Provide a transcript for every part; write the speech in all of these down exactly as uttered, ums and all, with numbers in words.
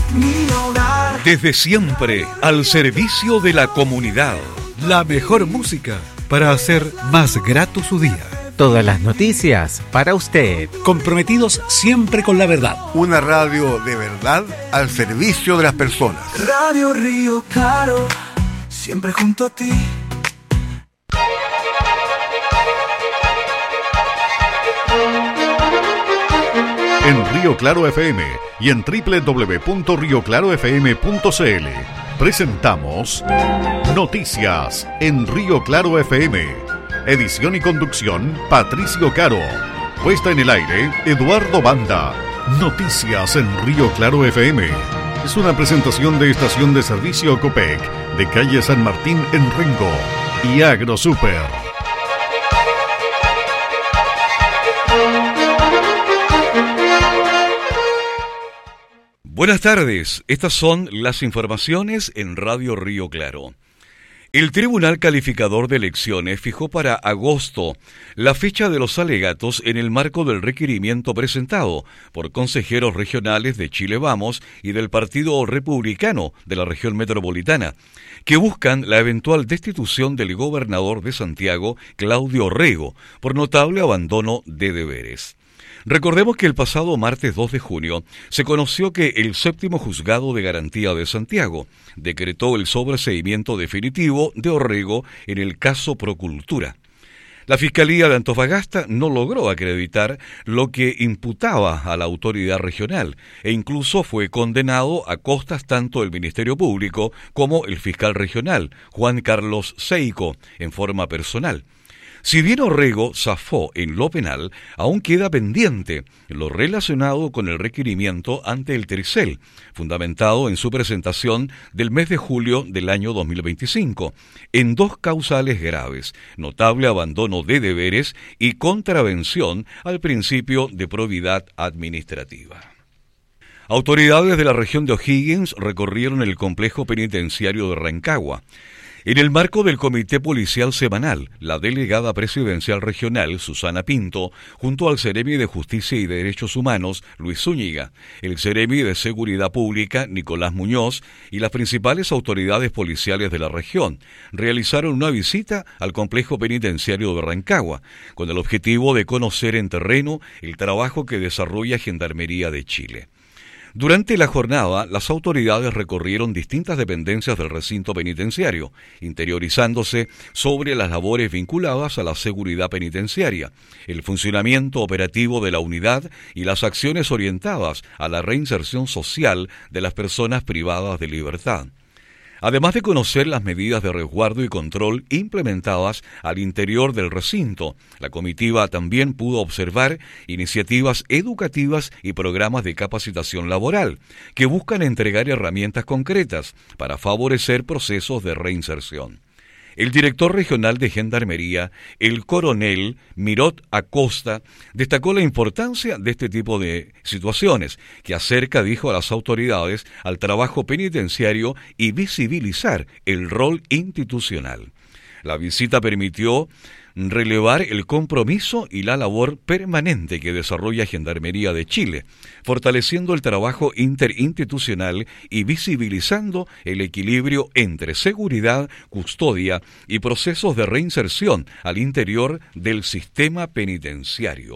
mi hogar. Desde siempre, al servicio de la comunidad. La mejor música para hacer más grato su día. Todas las noticias para usted. Comprometidos siempre con la verdad. Una radio de verdad al servicio de las personas. Radio Río Claro, siempre junto a ti. En Río Claro F M y en doble u doble u doble u punto río claro f m punto c l presentamos Noticias en Río Claro F M. Edición y conducción Patricio Caro. Puesta en el aire Eduardo Banda. Noticias en Río Claro F M. Es una presentación de estación de servicio Copec de calle San Martín en Rengo y AgroSuper. Buenas tardes, estas son las informaciones en Radio Río Claro. El Tribunal Calificador de Elecciones fijó para agosto la fecha de los alegatos en el marco del requerimiento presentado por consejeros regionales de Chile Vamos y del Partido Republicano de la región metropolitana, que buscan la eventual destitución del gobernador de Santiago, Claudio Orrego, por notable abandono de deberes. Recordemos que el pasado martes dos de junio se conoció que el séptimo juzgado de garantía de Santiago decretó el sobreseimiento definitivo de Orrego en el caso Procultura. La Fiscalía de Antofagasta no logró acreditar lo que imputaba a la autoridad regional e incluso fue condenado a costas tanto el Ministerio Público como el fiscal regional, Juan Carlos Seico, en forma personal. Si bien Orrego zafó en lo penal, aún queda pendiente lo relacionado con el requerimiento ante el Tricel, fundamentado en su presentación del mes de julio del año dos mil veinticinco, en dos causales graves, notable abandono de deberes y contravención al principio de probidad administrativa. Autoridades de la región de O'Higgins recorrieron el complejo penitenciario de Rancagua. En el marco del Comité Policial Semanal, la delegada presidencial regional, Susana Pinto, junto al Seremi de Justicia y Derechos Humanos, Luis Zúñiga, el Seremi de Seguridad Pública, Nicolás Muñoz, y las principales autoridades policiales de la región, realizaron una visita al complejo penitenciario de Rancagua, con el objetivo de conocer en terreno el trabajo que desarrolla Gendarmería de Chile. Durante la jornada, las autoridades recorrieron distintas dependencias del recinto penitenciario, interiorizándose sobre las labores vinculadas a la seguridad penitenciaria, el funcionamiento operativo de la unidad y las acciones orientadas a la reinserción social de las personas privadas de libertad. Además de conocer las medidas de resguardo y control implementadas al interior del recinto, la comitiva también pudo observar iniciativas educativas y programas de capacitación laboral que buscan entregar herramientas concretas para favorecer procesos de reinserción. El director regional de Gendarmería, el coronel Mirot Acosta, destacó la importancia de este tipo de situaciones, que acerca, dijo, a las autoridades al trabajo penitenciario y visibilizar el rol institucional. La visita permitió relevar el compromiso y la labor permanente que desarrolla Gendarmería de Chile, fortaleciendo el trabajo interinstitucional y visibilizando el equilibrio entre seguridad, custodia y procesos de reinserción al interior del sistema penitenciario.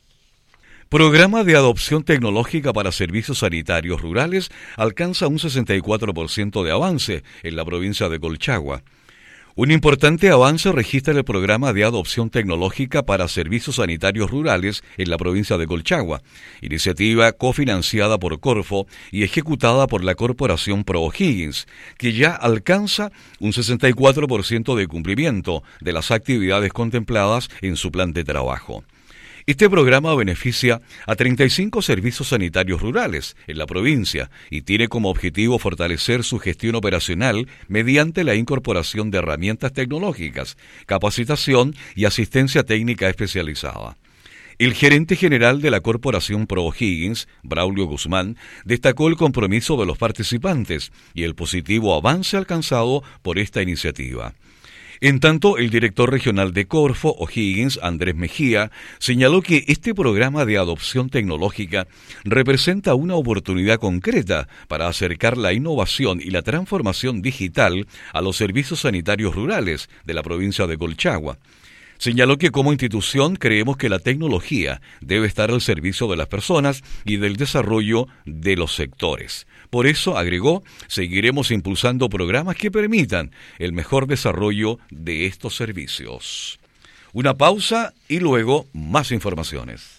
Programa de adopción tecnológica para servicios sanitarios rurales alcanza un sesenta y cuatro por ciento de avance en la provincia de Colchagua. Un importante avance registra el programa de adopción tecnológica para servicios sanitarios rurales en la provincia de Colchagua, iniciativa cofinanciada por Corfo y ejecutada por la Corporación Pro O'Higgins, que ya alcanza un sesenta y cuatro por ciento de cumplimiento de las actividades contempladas en su plan de trabajo. Este programa beneficia a treinta y cinco servicios sanitarios rurales en la provincia y tiene como objetivo fortalecer su gestión operacional mediante la incorporación de herramientas tecnológicas, capacitación y asistencia técnica especializada. El gerente general de la Corporación Pro O'Higgins, Braulio Guzmán, destacó el compromiso de los participantes y el positivo avance alcanzado por esta iniciativa. En tanto, el director regional de Corfo, O'Higgins, Andrés Mejía, señaló que este programa de adopción tecnológica representa una oportunidad concreta para acercar la innovación y la transformación digital a los servicios sanitarios rurales de la provincia de Colchagua. Señaló que como institución creemos que la tecnología debe estar al servicio de las personas y del desarrollo de los sectores. Por eso, agregó, seguiremos impulsando programas que permitan el mejor desarrollo de estos servicios. Una pausa y luego más informaciones.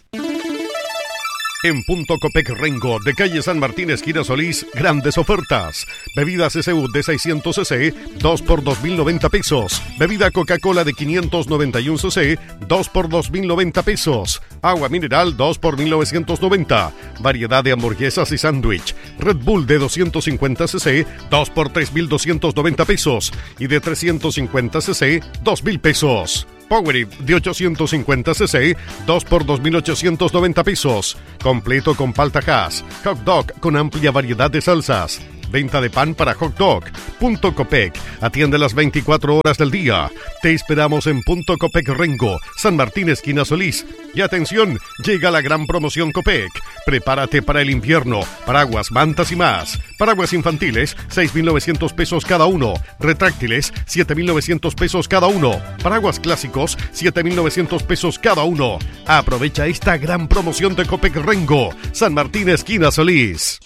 En Punto Copec Rengo, de calle San Martín, esquina Solís, grandes ofertas. Bebida C C U de seiscientos centilitros, dos por dos mil noventa pesos. Bebida Coca-Cola de quinientos noventa y uno centilitros, dos por dos mil noventa pesos. Agua mineral, dos por mil novecientos noventa. Variedad de hamburguesas y sándwich. Red Bull de doscientos cincuenta centilitros, dos por tres mil doscientos noventa pesos. Y de trescientos cincuenta centilitros, dos mil pesos. Powerade de ochocientos cincuenta centilitros, dos por dos mil ochocientos noventa pesos. Completo con palta Hass. Hot dog con amplia variedad de salsas. Venta de pan para hot dog. Punto Copec. Atiende las veinticuatro horas del día. Te esperamos en Punto Copec Rengo, San Martín, esquina Solís. Y atención, llega la gran promoción Copec. Prepárate para el invierno. Paraguas, mantas y más. Paraguas infantiles, seis mil novecientos pesos cada uno. Retráctiles, siete mil novecientos pesos cada uno. Paraguas clásicos, siete mil novecientos pesos cada uno. Aprovecha esta gran promoción de Copec Rengo, San Martín, esquina Solís.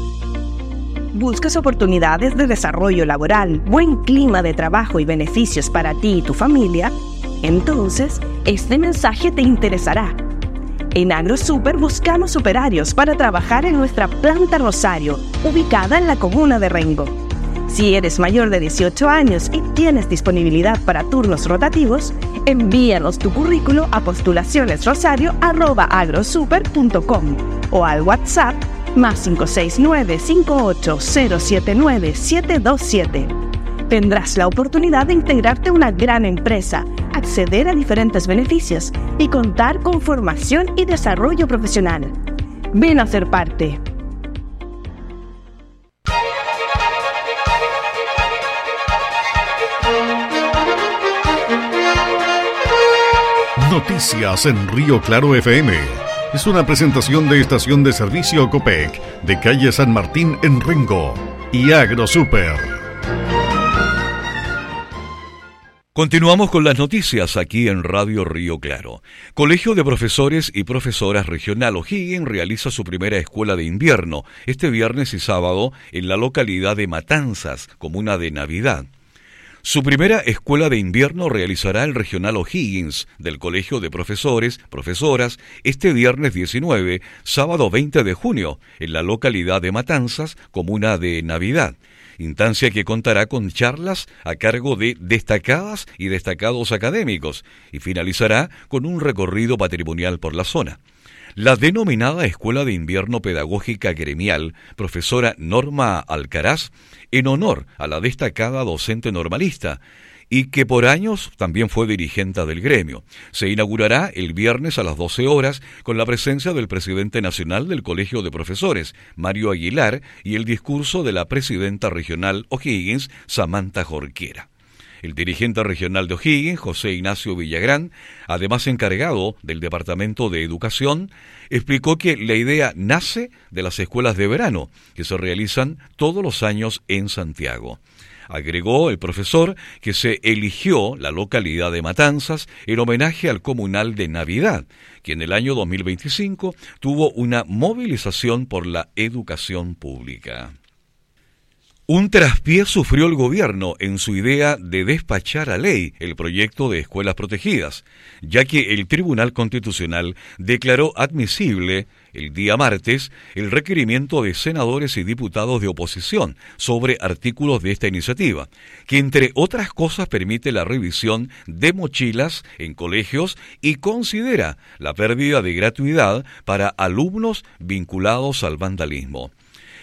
¿Buscas oportunidades de desarrollo laboral, buen clima de trabajo y beneficios para ti y tu familia? Entonces, este mensaje te interesará. En AgroSuper buscamos operarios para trabajar en nuestra planta Rosario, ubicada en la comuna de Rengo. Si eres mayor de dieciocho años y tienes disponibilidad para turnos rotativos, envíanos tu currículo a postulacionesrosario arroba agrosuper punto com o al WhatsApp más cinco seis nueve, cinco ocho cero siete nueve, siete dos siete. Tendrás la oportunidad de integrarte a una gran empresa, acceder a diferentes beneficios y contar con formación y desarrollo profesional. Ven a ser parte. Noticias en Río Claro F M. Es una presentación de estación de servicio Copec, de calle San Martín en Rengo y AgroSuper. Continuamos con las noticias aquí en Radio Río Claro. Colegio de Profesores y Profesoras Regional O'Higgins realiza su primera escuela de invierno este viernes y sábado en la localidad de Matanzas, comuna de Navidad. Su primera escuela de invierno realizará el Regional O'Higgins del Colegio de Profesores, Profesoras, este viernes diecinueve, sábado veinte de junio, en la localidad de Matanzas, comuna de Navidad. Instancia que contará con charlas a cargo de destacadas y destacados académicos y finalizará con un recorrido patrimonial por la zona. La denominada Escuela de Invierno Pedagógica Gremial, profesora Norma Alcaraz, en honor a la destacada docente normalista, y que por años también fue dirigente del gremio. Se inaugurará el viernes a las doce horas con la presencia del presidente nacional del Colegio de Profesores, Mario Aguilar, y el discurso de la presidenta regional O'Higgins, Samantha Jorquera. El dirigente regional de O'Higgins, José Ignacio Villagrán, además encargado del Departamento de Educación, explicó que la idea nace de las escuelas de verano, que se realizan todos los años en Santiago. Agregó el profesor que se eligió la localidad de Matanzas en homenaje al Comunal de Navidad, que en el año dos mil veinticinco tuvo una movilización por la educación pública. Un traspié sufrió el gobierno en su idea de despachar a ley el proyecto de escuelas protegidas, ya que el Tribunal Constitucional declaró admisible el día martes el requerimiento de senadores y diputados de oposición sobre artículos de esta iniciativa, que entre otras cosas permite la revisión de mochilas en colegios y considera la pérdida de gratuidad para alumnos vinculados al vandalismo.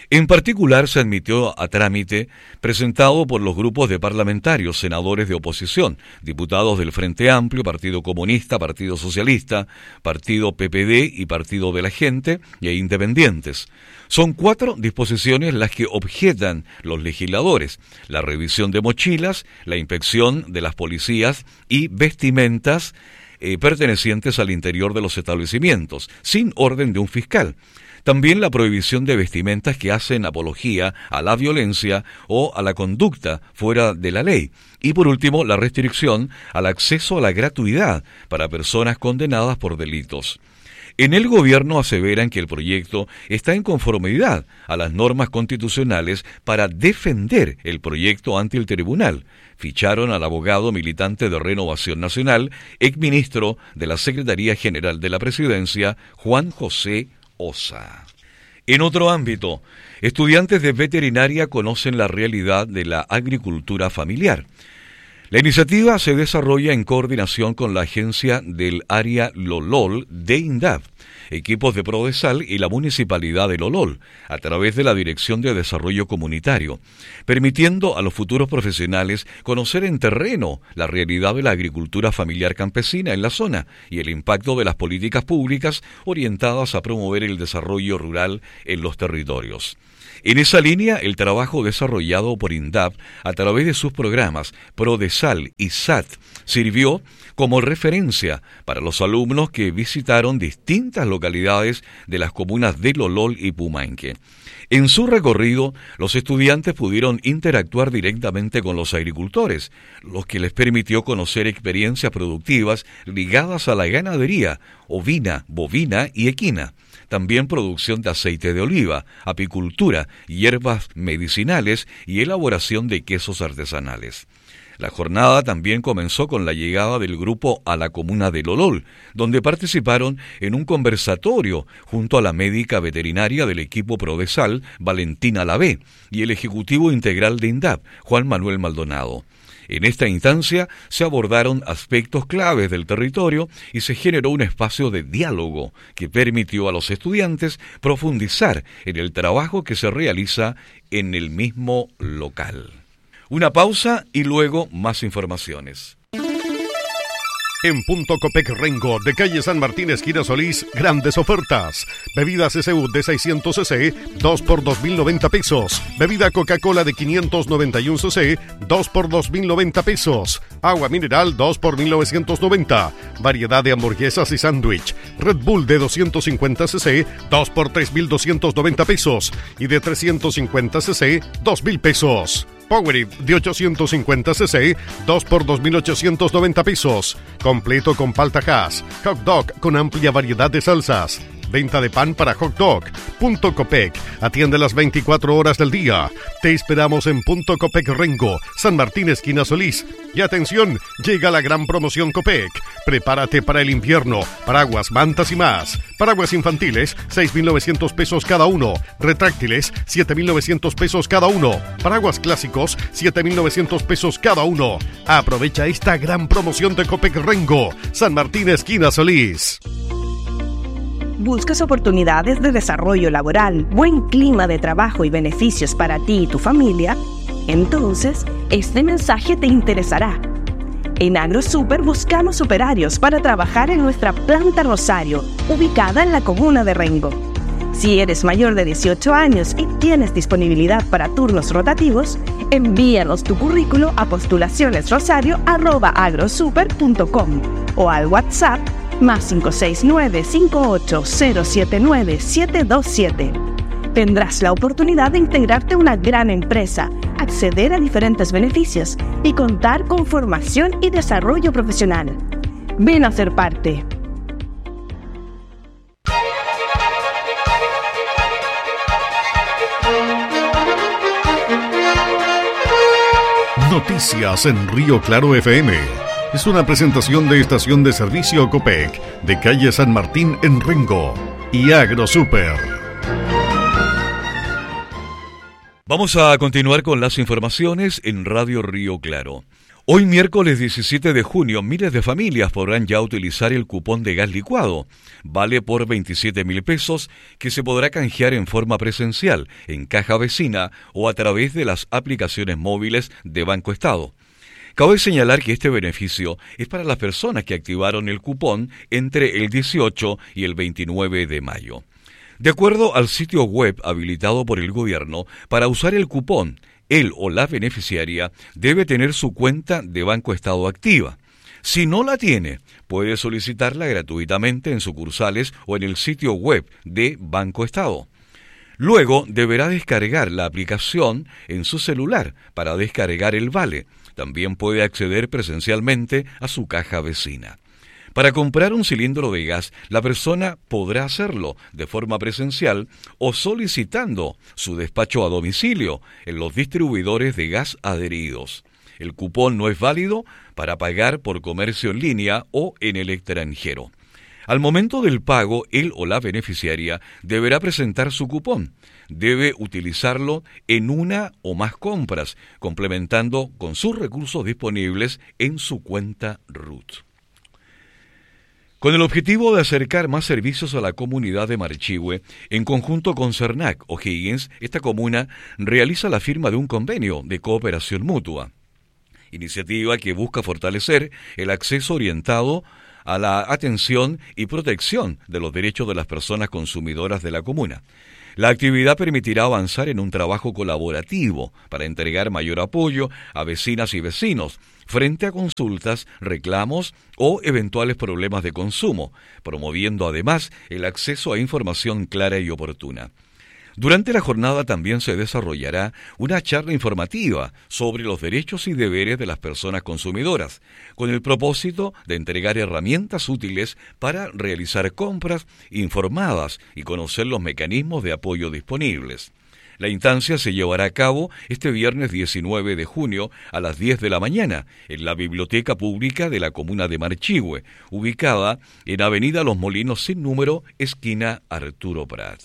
En particular, se admitió a trámite presentado por los grupos de parlamentarios, senadores de oposición, diputados del Frente Amplio, Partido Comunista, Partido Socialista, Partido P P D y Partido de la Gente e independientes. Son cuatro disposiciones las que objetan los legisladores: la revisión de mochilas, la inspección de las policías y vestimentas eh, pertenecientes al interior de los establecimientos, sin orden de un fiscal. También la prohibición de vestimentas que hacen apología a la violencia o a la conducta fuera de la ley. Y por último, la restricción al acceso a la gratuidad para personas condenadas por delitos. En el gobierno aseveran que el proyecto está en conformidad a las normas constitucionales para defender el proyecto ante el tribunal. Ficharon al abogado militante de Renovación Nacional, exministro de la Secretaría General de la Presidencia, Juan José Osa. En otro ámbito, estudiantes de veterinaria conocen la realidad de la agricultura familiar. La iniciativa se desarrolla en coordinación con la agencia del área Lolol de INDAP, equipos de Prodesal y la Municipalidad de Lolol, a través de la Dirección de Desarrollo Comunitario, permitiendo a los futuros profesionales conocer en terreno la realidad de la agricultura familiar campesina en la zona y el impacto de las políticas públicas orientadas a promover el desarrollo rural en los territorios. En esa línea, el trabajo desarrollado por INDAP a través de sus programas Prodesal y S A T sirvió como referencia para los alumnos que visitaron distintas localidades de las comunas de Lolol y Pumanque. En su recorrido, los estudiantes pudieron interactuar directamente con los agricultores, lo que les permitió conocer experiencias productivas ligadas a la ganadería, ovina, bovina y equina. También producción de aceite de oliva, apicultura, hierbas medicinales y elaboración de quesos artesanales. La jornada también comenzó con la llegada del grupo a la comuna de Lolol, donde participaron en un conversatorio junto a la médica veterinaria del equipo Prodesal, Valentina Lavé, y el ejecutivo integral de INDAP, Juan Manuel Maldonado. En esta instancia se abordaron aspectos claves del territorio y se generó un espacio de diálogo que permitió a los estudiantes profundizar en el trabajo que se realiza en el mismo local. Una pausa y luego más informaciones. En Punto Copec Rengo, de calle San Martín, esquina Solís, grandes ofertas. Bebidas S U de seiscientos centilitros, dos por dos mil noventa pesos. Bebida Coca-Cola de quinientos noventa y uno centilitros, dos por dos mil noventa pesos. Agua mineral, dos por mil novecientos noventa. Variedad de hamburguesas y sándwich. Red Bull de doscientos cincuenta centilitros, dos por tres mil doscientos noventa pesos. Y de trescientos cincuenta centilitros, dos mil pesos. Powerade de ochocientos cincuenta centilitros, dos por dos mil ochocientos noventa pesos. Completo con palta Hass. Hot dog con amplia variedad de salsas. Venta de pan para hot dog. Punto Copec. Atiende las veinticuatro horas del día. Te esperamos en Punto Copec Rengo, San Martín, esquina Solís. Y atención, llega la gran promoción Copec. Prepárate para el invierno. Paraguas, mantas y más. Paraguas infantiles, seis mil novecientos pesos cada uno. Retráctiles, siete mil novecientos pesos cada uno. Paraguas clásicos, siete mil novecientos pesos cada uno. Aprovecha esta gran promoción de Copec Rengo, San Martín, esquina Solís. ¿Buscas oportunidades de desarrollo laboral, buen clima de trabajo y beneficios para ti y tu familia? Entonces, este mensaje te interesará. En AgroSuper buscamos operarios para trabajar en nuestra planta Rosario, ubicada en la comuna de Rengo. Si eres mayor de dieciocho años y tienes disponibilidad para turnos rotativos, envíanos tu currículo a postulacionesrosario arroba agrosuper punto com o al WhatsApp más cinco seis nueve, cinco ocho cero siete nueve, siete dos siete. Tendrás la oportunidad de integrarte a una gran empresa, acceder a diferentes beneficios y contar con formación y desarrollo profesional. Ven a ser parte. Noticias en Río Claro F M. Es una presentación de estación de servicio Copec, de calle San Martín en Rengo y AgroSuper. Vamos a continuar con las informaciones en Radio Río Claro. Hoy miércoles diecisiete de junio, miles de familias podrán ya utilizar el cupón de gas licuado. Vale por veintisiete mil pesos que se podrá canjear en forma presencial, en caja vecina o a través de las aplicaciones móviles de Banco Estado. Cabe señalar que este beneficio es para las personas que activaron el cupón entre el dieciocho y el veintinueve de mayo. De acuerdo al sitio web habilitado por el gobierno, para usar el cupón, él o la beneficiaria debe tener su cuenta de Banco Estado activa. Si no la tiene, puede solicitarla gratuitamente en sucursales o en el sitio web de Banco Estado. Luego deberá descargar la aplicación en su celular para descargar el vale. También puede acceder presencialmente a su caja vecina. Para comprar un cilindro de gas, la persona podrá hacerlo de forma presencial o solicitando su despacho a domicilio en los distribuidores de gas adheridos. El cupón no es válido para pagar por comercio en línea o en el extranjero. Al momento del pago, él o la beneficiaria deberá presentar su cupón. Debe utilizarlo en una o más compras, complementando con sus recursos disponibles en su cuenta R U T. Con el objetivo de acercar más servicios a la comunidad de Marchihue, en conjunto con CERNAC O'Higgins, esta comuna realiza la firma de un convenio de cooperación mutua, iniciativa que busca fortalecer el acceso orientado a la atención y protección de los derechos de las personas consumidoras de la comuna. La actividad permitirá avanzar en un trabajo colaborativo para entregar mayor apoyo a vecinas y vecinos frente a consultas, reclamos o eventuales problemas de consumo, promoviendo además el acceso a información clara y oportuna. Durante la jornada también se desarrollará una charla informativa sobre los derechos y deberes de las personas consumidoras, con el propósito de entregar herramientas útiles para realizar compras informadas y conocer los mecanismos de apoyo disponibles. La instancia se llevará a cabo este viernes diecinueve de junio a las diez de la mañana en la Biblioteca Pública de la Comuna de Marchihue, ubicada en Avenida Los Molinos sin número, esquina Arturo Prat.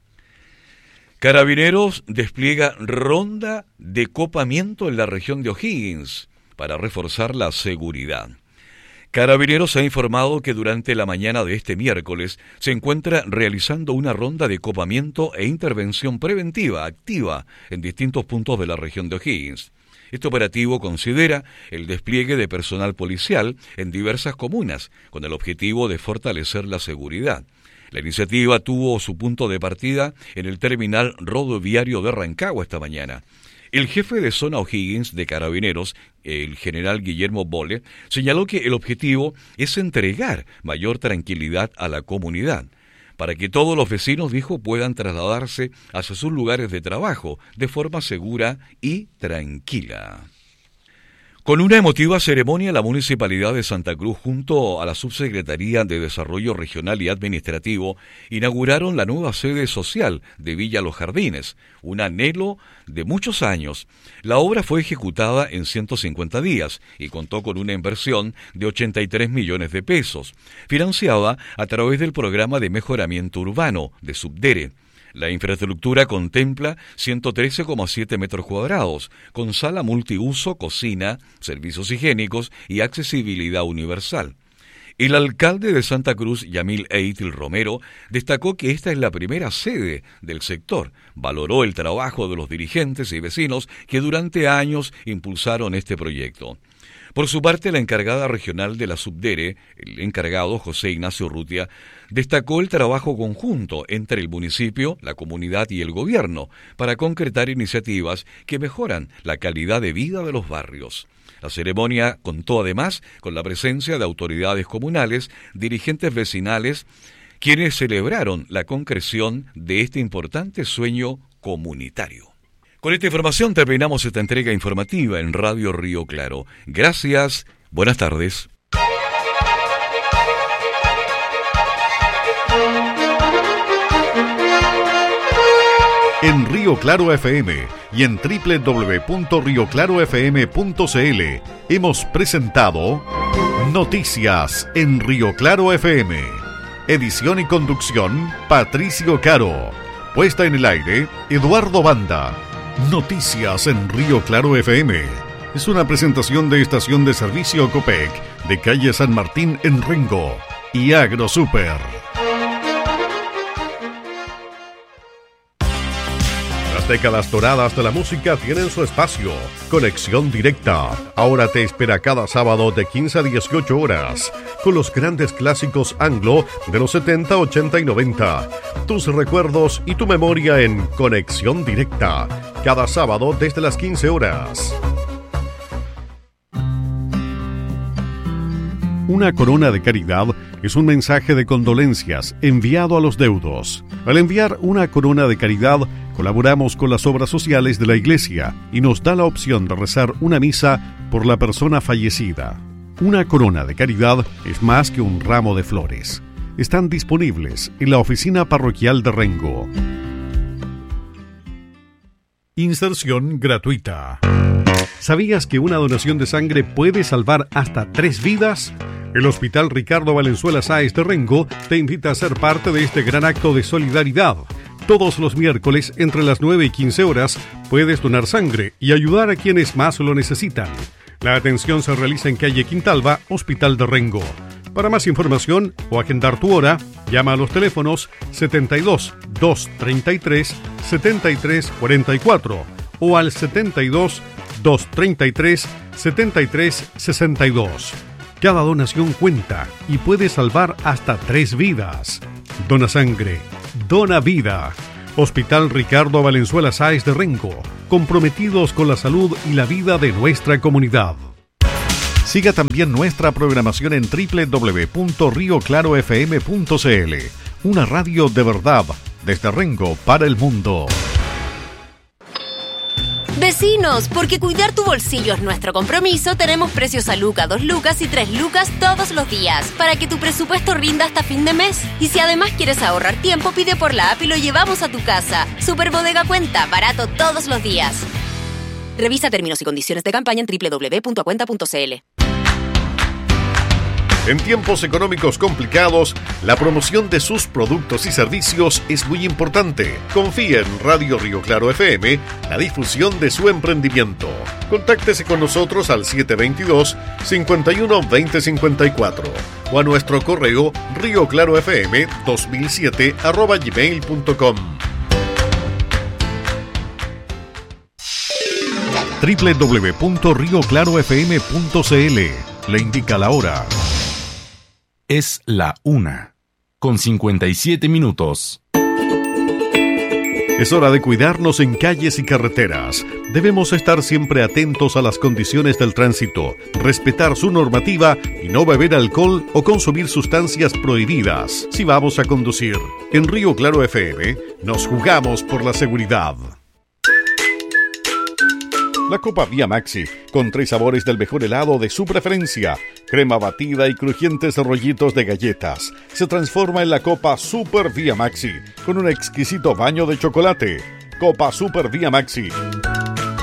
Carabineros despliega ronda de copamiento en la región de O'Higgins para reforzar la seguridad. Carabineros ha informado que durante la mañana de este miércoles se encuentra realizando una ronda de copamiento e intervención preventiva activa en distintos puntos de la región de O'Higgins. Este operativo considera el despliegue de personal policial en diversas comunas con el objetivo de fortalecer la seguridad. La iniciativa tuvo su punto de partida en el terminal rodoviario de Rancagua esta mañana. El jefe de zona O'Higgins de Carabineros, el general Guillermo Bole, señaló que el objetivo es entregar mayor tranquilidad a la comunidad, para que todos los vecinos, dijo, puedan trasladarse hacia sus lugares de trabajo de forma segura y tranquila. Con una emotiva ceremonia, la Municipalidad de Santa Cruz, junto a la Subsecretaría de Desarrollo Regional y Administrativo, inauguraron la nueva sede social de Villa Los Jardines, un anhelo de muchos años. La obra fue ejecutada en ciento cincuenta días y contó con una inversión de ochenta y tres millones de pesos, financiada a través del Programa de Mejoramiento Urbano de Subdere. La infraestructura contempla ciento trece coma siete metros cuadrados, con sala multiuso, cocina, servicios higiénicos y accesibilidad universal. El alcalde de Santa Cruz, Yamil Eitil Romero, destacó que esta es la primera sede del sector. Valoró el trabajo de los dirigentes y vecinos que durante años impulsaron este proyecto. Por su parte, la encargada regional de la Subdere, el encargado José Ignacio Urrutia, destacó el trabajo conjunto entre el municipio, la comunidad y el gobierno para concretar iniciativas que mejoran la calidad de vida de los barrios. La ceremonia contó además con la presencia de autoridades comunales, dirigentes vecinales, quienes celebraron la concreción de este importante sueño comunitario. Con esta información terminamos esta entrega informativa en Radio Río Claro. Gracias, buenas tardes. En Río Claro F M y en doble u doble u doble u punto río claro f m punto c l hemos presentado Noticias en Río Claro F M. Edición y conducción, Patricio Caro. Puesta en el aire, Eduardo Banda. Noticias en Río Claro F M. es una presentación de Estación de Servicio Copec, de calle San Martín en Rengo, y AgroSuper. Las décadas doradas de la música tienen su espacio. Conexión Directa. Ahora te espera cada sábado de quince a dieciocho horas, con los grandes clásicos anglo de los setenta, ochenta y noventa. Tus recuerdos y tu memoria en Conexión Directa. Cada sábado desde las quince horas. Una corona de caridad es un mensaje de condolencias enviado a los deudos. Al enviar una corona de caridad, colaboramos con las obras sociales de la Iglesia y nos da la opción de rezar una misa por la persona fallecida. Una corona de caridad es más que un ramo de flores. Están disponibles en la oficina parroquial de Rengo. Inserción gratuita. ¿Sabías que una donación de sangre puede salvar hasta tres vidas? El Hospital Ricardo Valenzuela Sáez de Rengo te invita a ser parte de este gran acto de solidaridad. Todos los miércoles, entre las nueve y quince horas, puedes donar sangre y ayudar a quienes más lo necesitan. La atención se realiza en calle Quintalba, Hospital de Rengo. Para más información o agendar tu hora, llama a los teléfonos setenta y dos, doscientos treinta y tres, setenta y tres cuarenta y cuatro o al setenta y dos, doscientos treinta y tres, setenta y tres sesenta y dos. Cada donación cuenta y puede salvar hasta tres vidas. Dona sangre, dona vida. Hospital Ricardo Valenzuela Sáez de Rengo, comprometidos con la salud y la vida de nuestra comunidad. Siga también nuestra programación en doble u doble u doble u punto rio claro f m punto c l. Una radio de verdad, desde Rengo para el mundo. Vecinos, porque cuidar tu bolsillo es nuestro compromiso, tenemos precios a Luca, dos lucas y tres lucas todos los días, para que tu presupuesto rinda hasta fin de mes. Y si además quieres ahorrar tiempo, pide por la app y lo llevamos a tu casa. Super Bodega Cuenta, barato todos los días. Revisa términos y condiciones de campaña en doble u doble u doble u punto acuenta punto c l. En tiempos económicos complicados, la promoción de sus productos y servicios es muy importante. Confía en Radio Río Claro F M, la difusión de su emprendimiento. Contáctese con nosotros al siete dos dos, cinco uno, dos cero cinco cuatro o a nuestro correo rioclarofm dos mil siete arroba gmail punto com. doble u doble u doble u punto rio claro f m punto c l le indica la hora. Es la una, con cincuenta y siete minutos. Es hora de cuidarnos en calles y carreteras. Debemos estar siempre atentos a las condiciones del tránsito, respetar su normativa y no beber alcohol o consumir sustancias prohibidas si vamos a conducir. En Río Claro F M nos jugamos por la seguridad. La Copa Vía Maxi, con tres sabores del mejor helado de su preferencia, crema batida y crujientes rollitos de galletas, se transforma en la Copa Super Vía Maxi, con un exquisito baño de chocolate. Copa Super Vía Maxi.